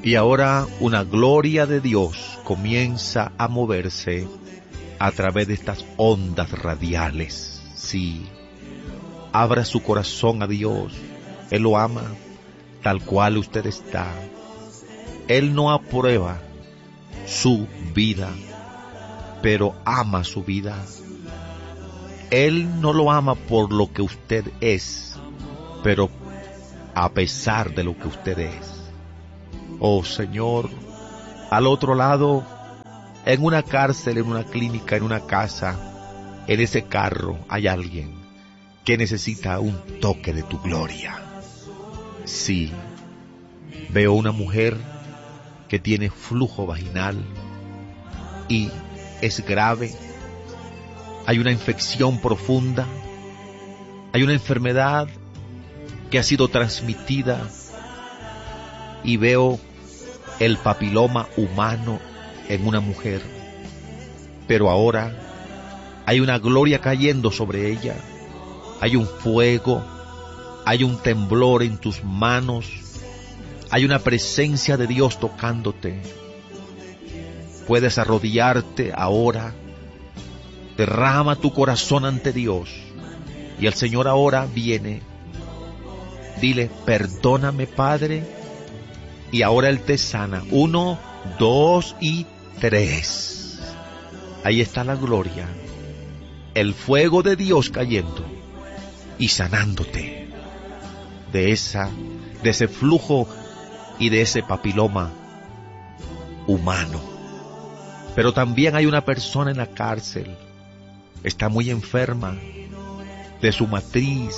Y ahora una gloria de Dios comienza a moverse a través de estas ondas radiales. Sí, abra su corazón a Dios. Él lo ama tal cual usted está. Él no aprueba su vida, pero ama su vida. Él no lo ama por lo que usted es, pero a pesar de lo que usted es. Oh Señor, al otro lado, en una cárcel, en una clínica, en una casa, en ese carro, hay alguien que necesita un toque de tu gloria. Sí, veo una mujer que tiene flujo vaginal y es grave. Hay una infección profunda, hay una enfermedad que ha sido transmitida y veo el papiloma humano en una mujer. Pero ahora hay una gloria cayendo sobre ella, hay un fuego, hay un temblor en tus manos, hay una presencia de Dios tocándote. Puedes arrodillarte ahora, derrama tu corazón ante Dios y el Señor ahora viene. Dile, perdóname, Padre, y ahora Él te sana. 1, 2 y 3. Ahí está la gloria, el fuego de Dios cayendo y sanándote de ese flujo y de ese papiloma humano. Pero también hay una persona en la cárcel, está muy enferma de su matriz.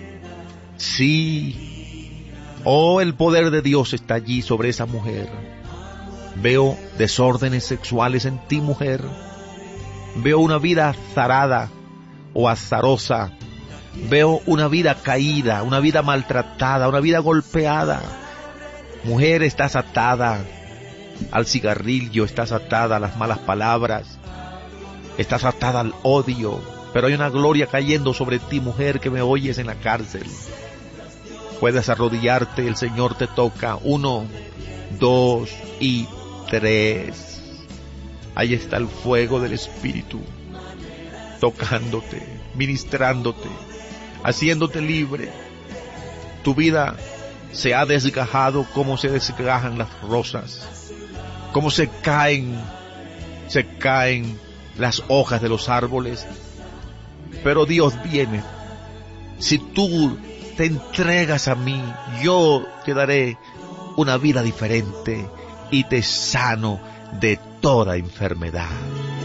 Sí, oh, el poder de Dios está allí sobre esa mujer. Veo desórdenes sexuales en ti, mujer. Veo una vida azarada o azarosa. Veo una vida caída, una vida maltratada, una vida golpeada. Mujer, estás atada al cigarrillo, estás atada a las malas palabras, estás atada al odio. Pero hay una gloria cayendo sobre ti, mujer, que me oyes en la cárcel. Puedes arrodillarte, el Señor te toca. 1, 2 y 3. Ahí está el fuego del Espíritu, tocándote, ministrándote, haciéndote libre. Tu vida se ha desgajado como se desgajan las rosas, como se caen las hojas de los árboles. Pero Dios viene. Si tú te entregas a mí, yo te daré una vida diferente y te sano de toda enfermedad.